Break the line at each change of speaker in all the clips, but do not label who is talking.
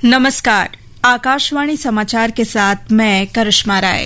नमस्कार, आकाशवाणी समाचार के साथ मैं करिश्मा राय।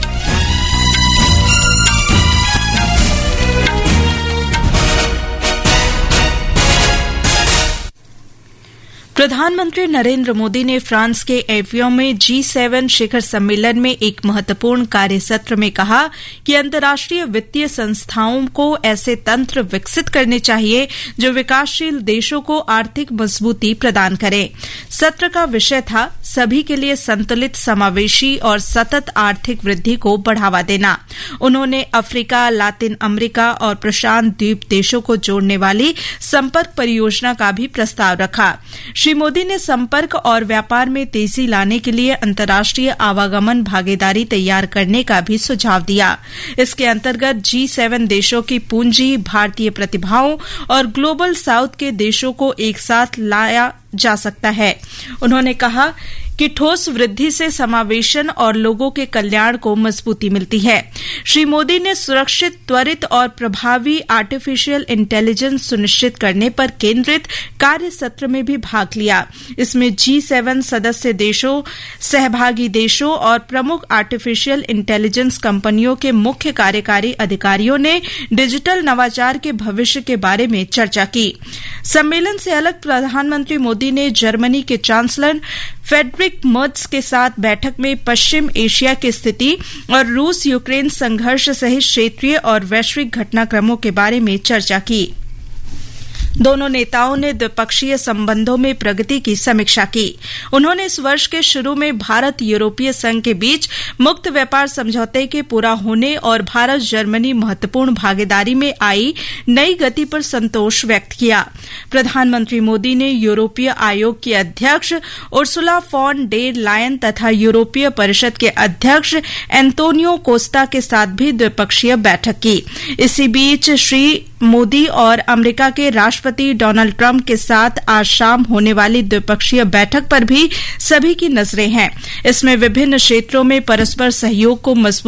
प्रधानमंत्री नरेंद्र मोदी ने फ्रांस के एवियन में G7 शिखर सम्मेलन में एक महत्वपूर्ण कार्यसत्र में कहा कि अंतर्राष्ट्रीय वित्तीय संस्थाओं को ऐसे तंत्र विकसित करने चाहिए जो विकासशील देशों को आर्थिक मजबूती प्रदान करें। सत्र का विषय था सभी के लिए संतुलित, समावेशी और सतत आर्थिक वृद्धि को बढ़ावा देना। उन्होंने अफ्रीका, लातिन अमेरिका और प्रशांत द्वीप देशों को जोड़ने वाली संपर्क परियोजना का भी प्रस्ताव रखा। श्री मोदी ने संपर्क और व्यापार में तेजी लाने के लिए अंतर्राष्ट्रीय आवागमन भागीदारी तैयार करने का भी सुझाव दिया। इसके अंतर्गत G7 देशों की पूंजी, भारतीय प्रतिभाओं और ग्लोबल साउथ के देशों को एक साथ लाया जा सकता है। उन्होंने कहा कि ठोस वृद्धि से समावेशन और लोगों के कल्याण को मजबूती मिलती है। श्री मोदी ने सुरक्षित, त्वरित और प्रभावी आर्टिफिशियल इंटेलिजेंस सुनिश्चित करने पर केंद्रित कार्य सत्र में भी भाग लिया। इसमें G7 सदस्य देशों, सहभागी देशों और प्रमुख आर्टिफिशियल इंटेलिजेंस कंपनियों के मुख्य कार्यकारी अधिकारियों ने डिजिटल नवाचार के भविष्य के बारे में चर्चा की। सम्मेलन से अलग प्रधानमंत्री मोदी ने जर्मनी के चांसलर फ्रेडरिक मर्ज के साथ बैठक में पश्चिम एशिया की स्थिति और रूस यूक्रेन संघर्ष सहित क्षेत्रीय और वैश्विक घटनाक्रमों के बारे में चर्चा की। दोनों नेताओं ने द्विपक्षीय संबंधों में प्रगति की समीक्षा की। उन्होंने इस वर्ष के शुरू में भारत यूरोपीय संघ के बीच मुक्त व्यापार समझौते के पूरा होने और भारत जर्मनी महत्वपूर्ण भागीदारी में आई नई गति पर संतोष व्यक्त किया। प्रधानमंत्री मोदी ने यूरोपीय आयोग की अध्यक्ष उर्सुला फॉन डेर लायन तथा यूरोपीय परिषद के अध्यक्ष एंतोनियो कोस्टा के साथ भी द्विपक्षीय बैठक की। इसी बीच श्री मोदी और अमेरिका के राष्ट्रपति डोनाल्ड ट्रंप के साथ आज शाम होने वाली द्विपक्षीय बैठक पर भी सभी की नजरें हैं। इसमें विभिन्न क्षेत्रों में परस्पर सहयोग को मजबूत